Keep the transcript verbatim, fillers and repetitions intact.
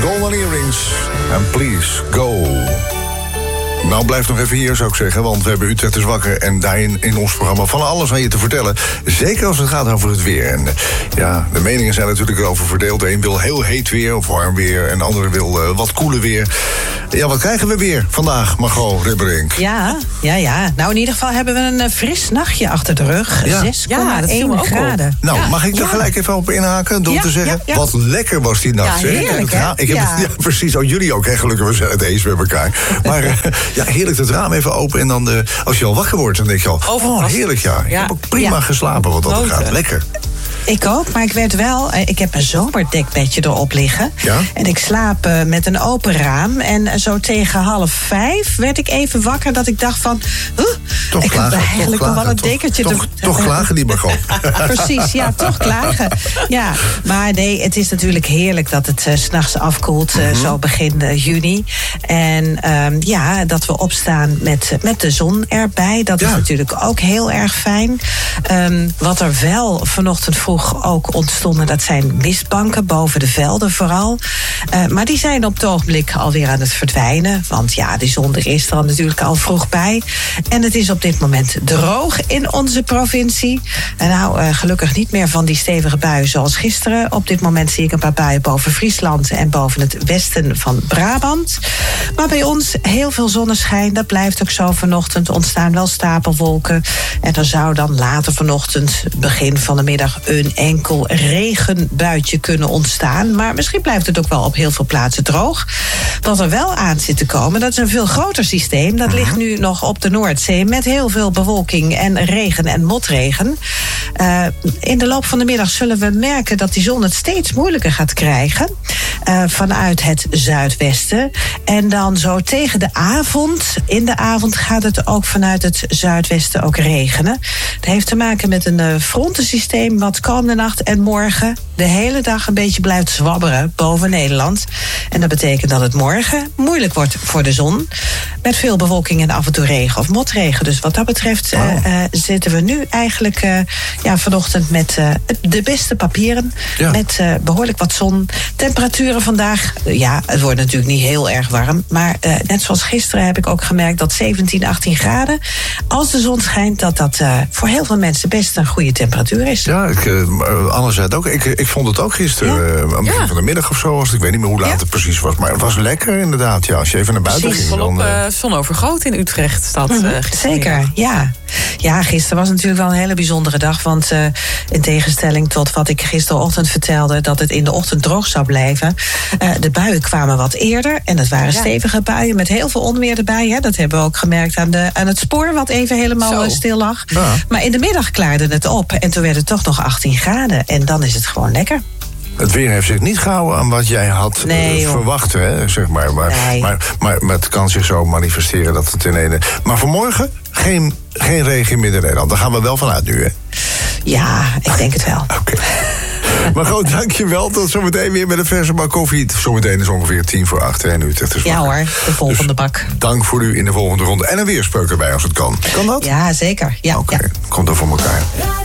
Golden Earrings. And please go. Nou, blijf nog even hier, zou ik zeggen, want we hebben Utrecht is wakker en daarin in ons programma van alles aan je te vertellen. Zeker als het gaat over het weer. En ja, de meningen zijn natuurlijk erover verdeeld. De een wil heel heet weer of warm weer en de andere wil uh, wat koeler weer. Ja, wat krijgen we weer vandaag, Margot Ribberink? Ja, ja, ja. Nou, in ieder geval hebben we een uh, fris nachtje achter de rug. Ja. zes komma één graden. Nou, ja. mag ik er ja. gelijk even op inhaken door ja, te zeggen, ja, ja. wat lekker was die nacht. Ja, heerlijk, hè? hè? Ik heb Ja. Het, ja, precies. Oh, jullie ook, hè? Gelukkig, we zijn het eens met elkaar. Maar uh, ja, heerlijk het raam even open en dan, uh, als je al wakker wordt, dan denk je al, oh, heerlijk, ja. Ik ja. heb ook prima ja. geslapen, wat dat gaat. Lekker. Ik ook, maar ik werd wel... Ik heb een zomerdekbedje erop liggen. Ja? En ik slaap uh, met een open raam. En zo tegen half vijf werd ik even wakker dat ik dacht van... Uh, toch ik klagen, heb eigenlijk toch nog wel een klagen, dekentje... Toch, te... toch, toch klagen die Margot. Precies, ja, toch klagen. Ja, maar nee, het is natuurlijk heerlijk dat het uh, 's nachts afkoelt. Uh, mm-hmm. Zo begin uh, juni. En um, ja, dat we opstaan met, met de zon erbij. Dat ja. is natuurlijk ook heel erg fijn. Um, wat er wel vanochtend vroeg ook ontstonden, dat zijn mistbanken boven de velden vooral. Uh, maar die zijn op het ogenblik alweer aan het verdwijnen. Want ja, de zon er is er al natuurlijk al vroeg bij. En het is op dit moment droog in onze provincie. En nou, uh, gelukkig niet meer van die stevige buien zoals gisteren. Op dit moment zie ik een paar buien boven Friesland en boven het westen van Brabant. Maar bij ons heel veel zonneschijn. Dat blijft ook zo vanochtend. Ontstaan wel stapelwolken. En er zou dan later vanochtend, begin van de middag, een enkel regenbuitje kunnen ontstaan. Maar misschien blijft het ook wel op heel veel plaatsen droog. Wat er wel aan zit te komen, dat is een veel groter systeem. Dat ligt nu nog op de Noordzee met heel veel bewolking en regen en motregen. Uh, in de loop van de middag zullen we merken dat die zon het steeds moeilijker gaat krijgen. Uh, vanuit het zuidwesten. En dan zo tegen de avond. In de avond gaat het ook vanuit het zuidwesten ook regenen. Dat heeft te maken met een uh, frontensysteem wat komende nacht en morgen de hele dag een beetje blijft zwabberen boven Nederland. En dat betekent dat het morgen moeilijk wordt voor de zon. Met veel bewolking en af en toe regen of motregen. Dus wat dat betreft uh, uh, zitten we nu eigenlijk uh, ja, vanochtend met uh, de beste papieren. Ja. Met uh, behoorlijk wat zon. Temperaturen vandaag, uh, ja, het wordt natuurlijk niet heel erg warm. Maar uh, net zoals gisteren heb ik ook gemerkt dat zeventien, achttien graden... als de zon schijnt, dat dat uh, voor heel veel mensen best een goede temperatuur is. Ja, ik, uh, Anne zei het ook. Ik, ik vond het ook gisteren, ja. uh, aan het begin ja. van de middag of zo was. Ik weet niet meer hoe laat ja. het precies was. Maar het was lekker inderdaad. Ja, als je even naar buiten precies, ging. Volop dan, uh... uh, zonovergoten in Utrecht. Stad, mm-hmm. uh, Zeker, ja. Ja, gisteren was natuurlijk wel een hele bijzondere dag. Want uh, in tegenstelling tot wat ik gisterochtend vertelde, dat het in de ochtend droog zou blijven. Uh, de buien kwamen wat eerder. En het waren ja. stevige buien met heel veel onweer erbij. Hè. Dat hebben we ook gemerkt aan, de, aan het spoor, wat even helemaal Zo. stil lag. Ja. Maar in de middag klaarde het op. En toen werd het toch nog achttien graden. En dan is het gewoon lekker. Het weer heeft zich niet gehouden aan wat jij had nee, uh, verwacht, hè, zeg maar. Maar, nee. maar, maar, maar het kan zich zo manifesteren dat het in ene... Maar vanmorgen geen, geen regen in Midden-Nederland. Daar gaan we wel vanuit nu, hè? Ja, ik denk het wel. Oké. Okay. Maar goed, dankjewel. Tot zometeen weer met een verse bak koffie. Zometeen is ongeveer tien voor acht en nu het is Ja hoor, de volgende dus bak. Dank voor u in de volgende ronde. En een weerspreuk erbij als het kan. Kan dat? Ja, zeker. Ja, Oké, okay. ja. Komt er voor elkaar.